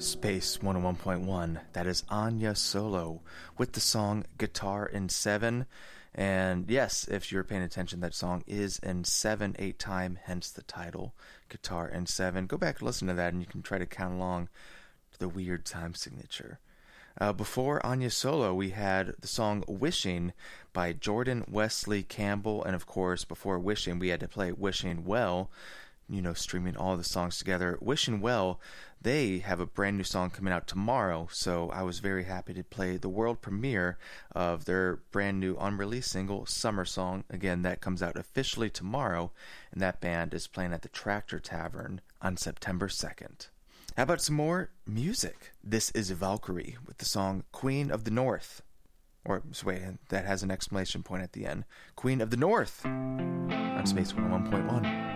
Space 101.1, that is Anya Solo with the song Guitar in 7. And yes, if you're paying attention, that song is in 7/8 time, hence the title, Guitar in 7. Go back and listen to that and you can try to count along to the weird time signature. Before Anya Solo, we had the song Wishing by Jordan Wesley Campbell. And of course, before Wishing, we had to play Wishing Well, streaming all the songs together. Wishing Well, they have a brand new song coming out tomorrow, so I was very happy to play the world premiere of their brand new unreleased single, Summer Song. Again, that comes out officially tomorrow, and that band is playing at the Tractor Tavern on September 2nd. How about some more music? This is Valkyrie with the song Queen of the North. Or, wait, that has an exclamation point at the end. Queen of the North on Space 101.1.